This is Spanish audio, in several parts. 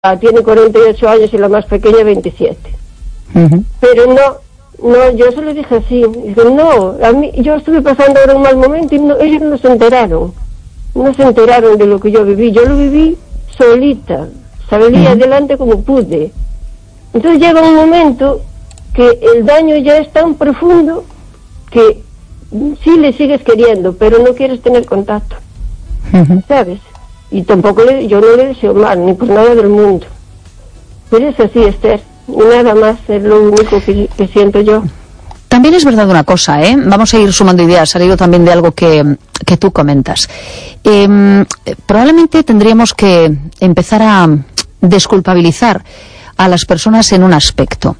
tiene 48 años y la más pequeña 27. Pero no, yo se lo dije así. Dije, no, yo estuve pasando ahora un mal momento y ellos no se enteraron. No se enteraron de lo que yo viví. Yo lo viví solita. Salí adelante como pude. Entonces llega un momento que el daño ya es tan profundo que sí le sigues queriendo, pero no quieres tener contacto. ¿Sabes? Y tampoco yo no le deseo mal, ni por nada del mundo. Pero es así, Esther. Y nada más, es lo único que siento yo. También es verdad una cosa, vamos a ir sumando ideas, al hilo también de algo que tú comentas. Probablemente tendríamos que empezar a desculpabilizar a las personas en un aspecto.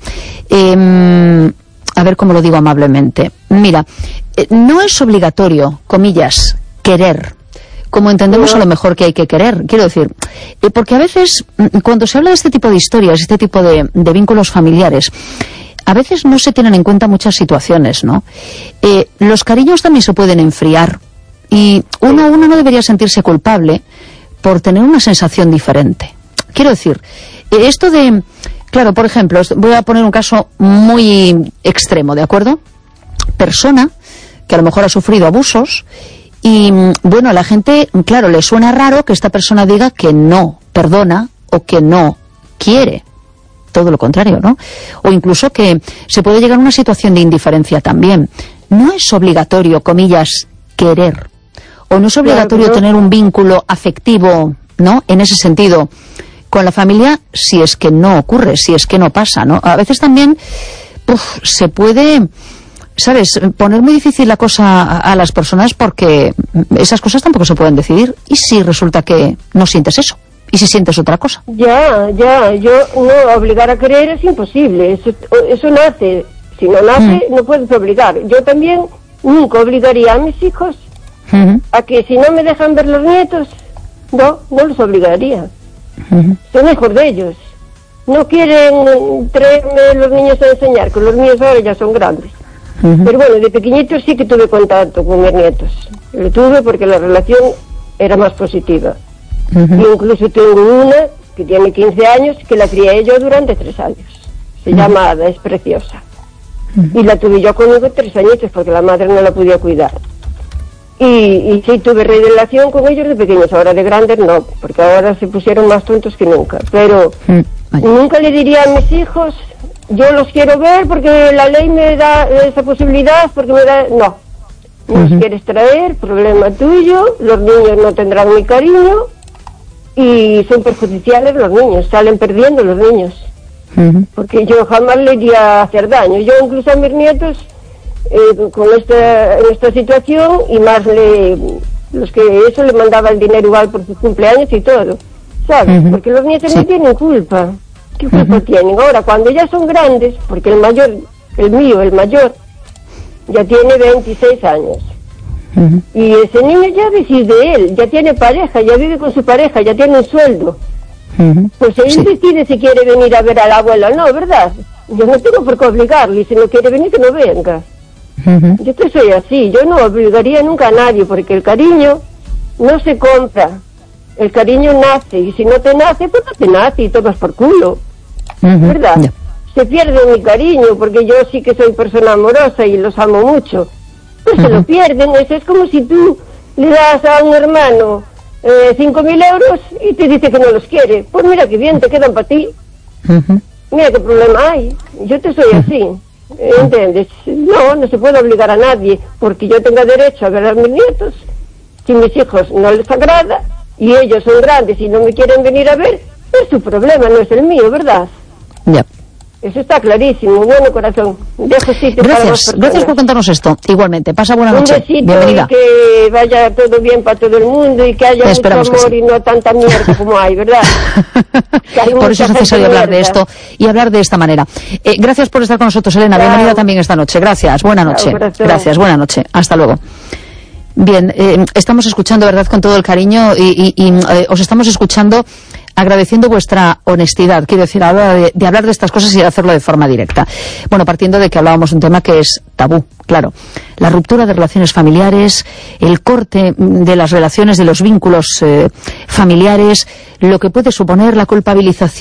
A ver cómo lo digo amablemente. Mira, no es obligatorio, comillas, querer, como entendemos a lo mejor que hay que querer. Quiero decir, porque a veces, cuando se habla de este tipo de historias, este tipo de vínculos familiares, a veces no se tienen en cuenta muchas situaciones, ¿no? Los cariños también se pueden enfriar, y uno no debería sentirse culpable por tener una sensación diferente. Quiero decir, esto de... Claro, por ejemplo, voy a poner un caso muy extremo, ¿de acuerdo? Persona que a lo mejor ha sufrido abusos y, bueno, a la gente, claro, le suena raro que esta persona diga que no perdona o que no quiere. Todo lo contrario, ¿no? O incluso que se puede llegar a una situación de indiferencia también. No es obligatorio, comillas, querer. O no es obligatorio tener un vínculo afectivo, ¿no? En ese sentido, con la familia, si es que no ocurre, si es que no pasa, ¿no? A veces también se puede, ¿sabes?, poner muy difícil la cosa a las personas, porque esas cosas tampoco se pueden decidir. ¿Y si resulta que no sientes eso? ¿Y si sientes otra cosa? Ya, yo no, obligar a querer es imposible, eso nace. Si no nace, no puedes obligar. Yo también nunca obligaría a mis hijos a que si no me dejan ver los nietos, no los obligaría. Son hijos de ellos. No quieren traerme los niños a enseñar, que los míos ahora ya son grandes. Pero bueno, de pequeñitos sí que tuve contacto con mis nietos. Lo tuve porque la relación era más positiva. Incluso tengo una que tiene 15 años, que la crié yo durante 3 años. Se llama Ada, es preciosa. Y la tuve yo conmigo 3 añitos porque la madre no la podía cuidar. Y sí tuve relación con ellos de pequeños, ahora de grandes no, porque ahora se pusieron más tontos que nunca. Pero nunca le diría a mis hijos, yo los quiero ver porque la ley me da esa posibilidad, porque me da... No, los quieres traer, problema tuyo, los niños no tendrán mi cariño. Y son perjudiciales los niños, salen perdiendo los niños. Porque yo jamás le iría a hacer daño. Yo incluso a mis nietos, con esta situación, y más los que eso le mandaba el dinero igual por sus cumpleaños y todo, ¿sabes? Porque los nietos no tienen culpa. ¿Qué culpa tienen? Ahora, cuando ya son grandes, porque el mayor, el mayor, ya tiene 26 años. Y ese niño ya decide él, ya tiene pareja, ya vive con su pareja, ya tiene un sueldo. Pues él decide si quiere venir a ver al abuelo o no, ¿verdad? Yo no tengo por qué obligarle, y si no quiere venir, que no venga. Yo que soy así, yo no obligaría nunca a nadie, porque el cariño no se compra, el cariño nace, y si no te nace, pues no te nace y tomas por culo, ¿verdad? Se pierde mi cariño, porque yo sí que soy persona amorosa y los amo mucho. Pues se lo pierden. Eso es como si tú le das a un hermano 5.000 euros y te dice que no los quiere. Pues mira qué bien, te quedan para ti. Mira qué problema hay. Yo te soy así, ¿entiendes? No se puede obligar a nadie, porque yo tengo derecho a ver a mis nietos. Si mis hijos no les agrada y ellos son grandes y no me quieren venir a ver, es su problema, no es el mío, ¿verdad? Ya. Eso está clarísimo. Bueno, corazón, dejo sitio para más personas. Gracias por contarnos esto. Igualmente, pasa buena noche. Un besito. Bienvenida. Y que vaya todo bien para todo el mundo y que haya mucho amor y no tanta mierda como hay, ¿verdad? Por eso es necesario hablar de esto y hablar de esta manera. Gracias por estar con nosotros, Elena. Chao. Bienvenida también esta noche. Gracias. Buena noche. Chao, gracias. Buena noche. Hasta luego. Bien, estamos escuchando, ¿verdad?, con todo el cariño y os estamos escuchando agradeciendo vuestra honestidad, quiero decir, a la hora de hablar de estas cosas y de hacerlo de forma directa. Bueno, partiendo de que hablábamos de un tema que es tabú, claro. La ruptura de relaciones familiares, el corte de las relaciones, de los vínculos familiares, lo que puede suponer la culpabilización